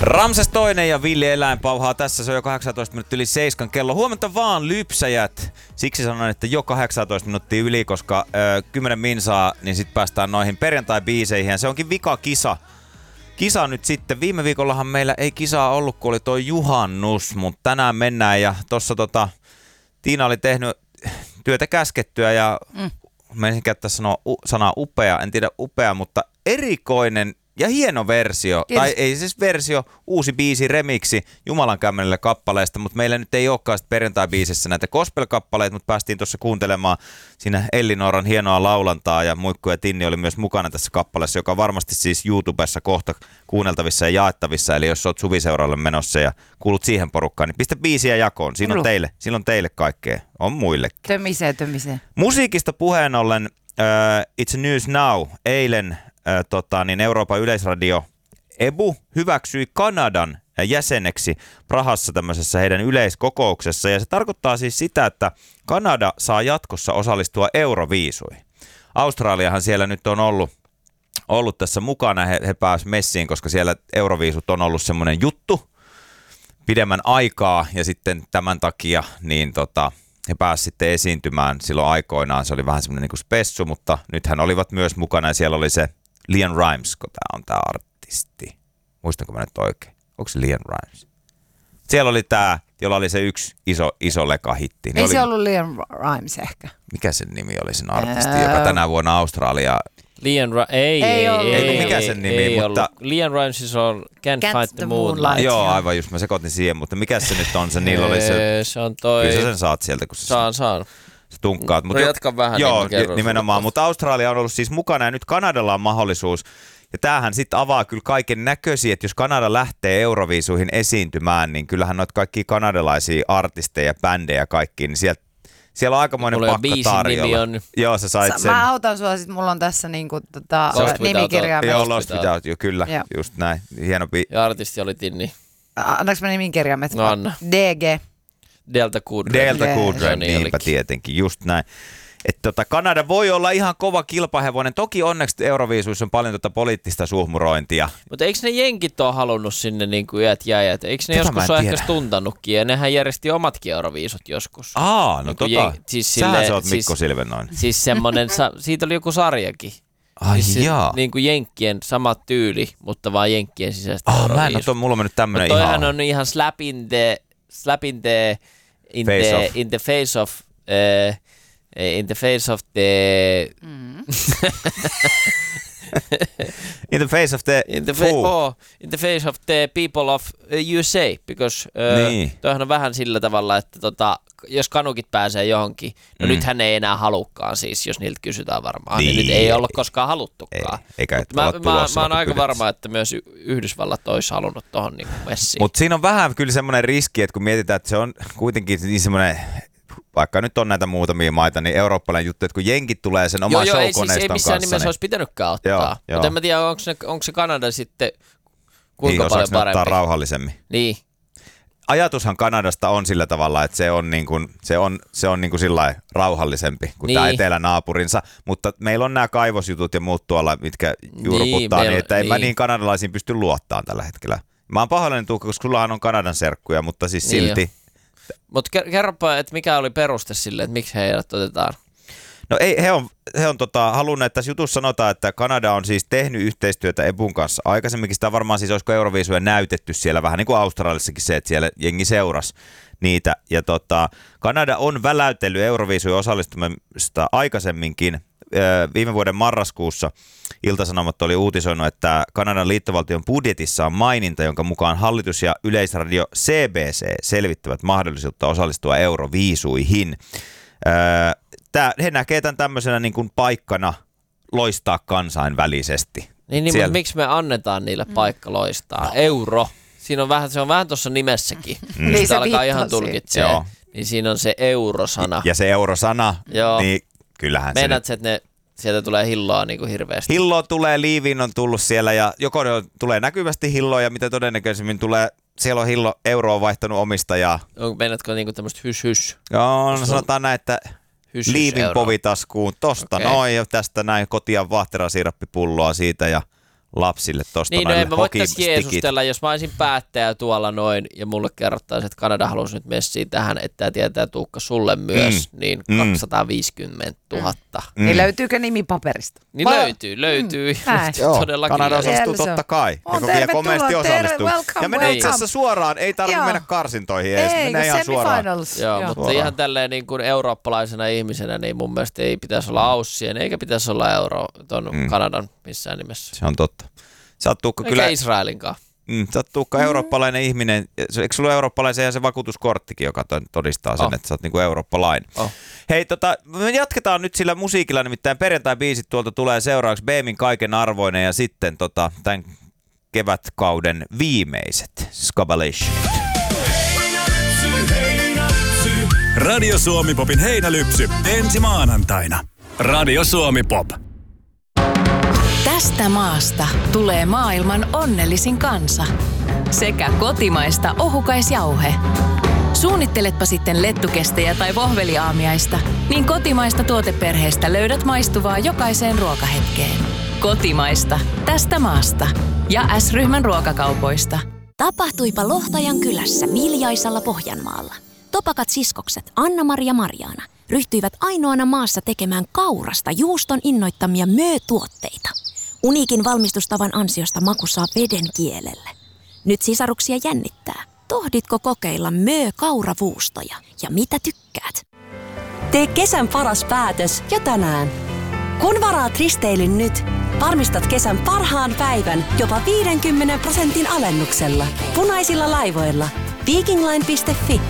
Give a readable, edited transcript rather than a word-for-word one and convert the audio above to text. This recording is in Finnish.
Ramses toinen ja Villi Eläin pauhaa tässä. Se on jo 18 minuuttia yli 7 kello. Huomenta vaan lypsäjät. Siksi sanon, että jo 18 minuuttia yli, koska 10 minsaa, niin sit päästään noihin perjantai-biiseihin. Ja se onkin vika kisa nyt sitten. Viime viikollahan meillä ei kisaa ollut, kun oli toi juhannus, mutta tänään mennään. Ja tossa Tiina oli tehnyt työtä käskettyä ja menisin käyttää sanaa upea. En tiedä upea, mutta erikoinen ja hieno versio, tai ei siis versio, uusi biisi remiksi Jumalan kämmenelle kappaleesta, mutta meillä nyt ei olekaan perjantai-biisissä näitä gospel-kappaleita, mutta päästiin tuossa kuuntelemaan siinä Ellinooran hienoa laulantaa ja Muikku ja Tinni oli myös mukana tässä kappaleessa, joka on varmasti siis YouTubessa kohta kuunneltavissa ja jaettavissa, eli jos olet Suviseuralle menossa ja kuulut siihen porukkaan, niin pistä biisiä jakoon, siinä on teille kaikkea, on muillekin. Tömisee. Musiikista puheen ollen, It's News Now, eilen niin Euroopan yleisradio EBU hyväksyi Kanadan jäseneksi Prahassa tämmöisessä heidän yleiskokouksessa. Ja se tarkoittaa siis sitä, että Kanada saa jatkossa osallistua Euroviisuihin. Australiahan siellä nyt on ollut tässä mukana. He pääsivät messiin, koska siellä Euroviisut on ollut semmoinen juttu pidemmän aikaa. Ja sitten tämän takia niin he pääsivät sitten esiintymään silloin aikoinaan. Se oli vähän semmoinen niin kuin spessu, mutta nythän olivat myös mukana ja siellä oli se Leon Rimes, kun tämä on tämä artisti. Muistanko mä nyt oikein? Onko se Leon Rimes? Siellä oli tämä, jolla oli se yksi iso lekahitti. Ei se ollut Leon Rimes ehkä. Mikä sen nimi oli sen artisti, joka tänä vuonna Australia... Ei mikä sen nimi, mutta... Leon Rimes on Can't Fight the Moonlight. Joo, aivan just, mä sekoitin siihen, mutta mikä se nyt on? Niillä oli se... Se on toi... Kyllä sä sen saat sieltä, kun Saan. Sä tunkkaat. No jatka vähän. Joo, nimenomaan. Mutta Australia on ollut siis mukana ja nyt Kanadalla on mahdollisuus. Ja tämähän sitten avaa kyllä kaiken näköisiä, että jos Kanada lähtee Euroviisuihin esiintymään, niin kyllähän noita kaikkia kanadalaisia artisteja, bändejä kaikkiin, niin siellä on aikamoinen pakka tarjolla. Joo, sä sait sen. Mä autan sua, sit mulla on tässä niinku nimikirjaimesta. Joo, Lost Without You, kyllä, just näin. Hieno ja artisti oli Tinni. Antaanko mä nimikirjaimet? No anna. DG. Delta Goodrem, niinpä tietenkin, just näin. Että Kanada voi olla ihan kova kilpahevonen. Toki onneksi Euroviisuissa on paljon poliittista suhmurointia. Mutta eikö ne jenkit ole halunnut sinne niin kuin iät jäijät? Eikö ne joskus ole ehkä stuntannutkin? Ja nehän järjesti omatkin Euroviisut joskus. No niin sähän sä oot Mikko Silvennoinen. Siis semmonen, siitä oli joku sarjakin. Ai siis niin kuin jenkkien sama tyyli, mutta vaan jenkkien sisäistä Euroviisut. Mulla on mennyt tämmönen ihan... Toihan on ihan slap in the face of in the face of the in the face of the in the face of the people of USA, because toihan on vähän sillä tavalla, että jos kanukit pääsee johonkin, no nythän ei enää halukkaan siis, jos niiltä kysytään varmaan, niin nyt ei olla koskaan haluttukaan. Mä oon aika varma, että myös Yhdysvallat olisi halunnut tohon niin messiin. Mutta siinä on vähän kyllä semmoinen riski, että kun mietitään, että se on kuitenkin niin semmoinen, vaikka nyt on näitä muutamia maita, niin eurooppalainen juttu, että kun jenkit tulee sen oman showkoneiston kanssa. Ei missään nimessä olisi pitänytkään ottaa. Mutta en mä tiedä, onko se Kanada sitten kuinka paljon parempi. Ottaa rauhallisemmin. Niin. Ajatushan Kanadasta on sillä tavalla, että se on niin kuin sillain rauhallisempi kuin tämä etelänaapurinsa, mutta meillä on nämä kaivosjutut ja muut tuolla, mitkä juurputtaa, niin että en mä niin kanadalaisiin pysty luottamaan tällä hetkellä. Mä oon pahoillani Tuukka, koska sullahan on Kanadan serkkuja, mutta siis silti. Mutta kerropa, että mikä oli peruste sille, että miksi heidät otetaan? No ei, he on halunneet, tässä jutussa sanotaan, että Kanada on siis tehnyt yhteistyötä EBUn kanssa aikaisemminkin. Sitä varmaan siis olisiko Euroviisuja näytetty siellä vähän niin kuin Australiassakin se, että siellä jengi seurasi niitä. Ja Kanada on väläytellyt Euroviisujen osallistumista aikaisemminkin. Viime vuoden marraskuussa Ilta-Sanomat oli uutisoinut, että Kanadan liittovaltion budjetissa on maininta, jonka mukaan hallitus ja yleisradio CBC selvittävät mahdollisuutta osallistua Euroviisuihin. He näkee tämän tämmöisenä niin kuin paikkana loistaa kansainvälisesti. Niin mutta miksi me annetaan niille paikka loistaa? Euro. Se on vähän tuossa nimessäkin. Niin se alkaa ihan tulkitsee. Niin siinä on se eurosana. Ja se eurosana, niin kyllähän se... Meinaat, että sieltä tulee hilloa niin kuin hirveästi. Hilloa tulee, Liiviin on tullut siellä ja joko tulee näkyvästi hilloa ja mitä todennäköisemmin tulee... Siellä on euro on vaihtanut omistajaa. Meinaatko niinku tämmöistä hys? Joo, no sanotaan näin, että Liivin povitaskuun tosta noin ja tästä näin kotia vaahterasiirappipulloa siitä ja lapsille tosta niin, no en mä voitais hokistikit. jeesustella, jos mä olisin päättäjä tuolla noin ja mulle kerrottaisiin, että Kanada halusi nyt messiä tähän, että tämä tietää Tuukka sulle myös, niin 250 000. Niin löytyykö nimi paperista? Niin löytyy. Todellakin. Kanada osallistuu totta kai. Ja vielä komeasti osallistuu. Ja menee itse asiassa suoraan, ei tarvitse mennä karsintoihin edes, menee ihan suoraan. Joo, mutta ihan tälleen niin kuin eurooppalaisena ihmisenä, niin mun mielestä ei pitäisi olla Aussien, eikä pitäisi olla Kanadan missään nimessä. Se on totta. Sä oot Tuukka eikä Israelinkaan. Sä oot Tuukka eurooppalainen ihminen. Eikö sulla eurooppalaisen ja se vakuutuskorttikin, joka todistaa sen, että sä oot niinku eurooppalainen? Hei, me jatketaan nyt sillä musiikilla, nimittäin perjantai-biisit tuolta tulee seuraavaksi Beemin Kaiken arvoinen ja sitten tämän kevätkauden viimeiset Skabalation. Radio Suomi Popin heinälypsy ensi maanantaina. Radio Suomi Pop. Tästä maasta tulee maailman onnellisin kansa. Sekä kotimaista ohukaisjauhe. Suunnitteletpa sitten lettukestejä tai vohveliaamiaista, niin kotimaista tuoteperheestä löydät maistuvaa jokaiseen ruokahetkeen. Kotimaista, tästä maasta. Ja S-ryhmän ruokakaupoista. Tapahtuipa Lohtajan kylässä Viljaisalla Pohjanmaalla. Topakat siskokset Anna-Maria Marjaana ryhtyivät ainoana maassa tekemään kaurasta juuston innoittamia möötuotteita. Uniikin valmistustavan ansiosta maku saa veden kielelle. Nyt sisaruksia jännittää. Tohditko kokeilla kauravuustoja ja mitä tykkäät? Tee kesän paras päätös jo tänään. Kun varaat risteilyn nyt, varmistat kesän parhaan päivän jopa 50% alennuksella. Punaisilla laivoilla. Vikingline.fi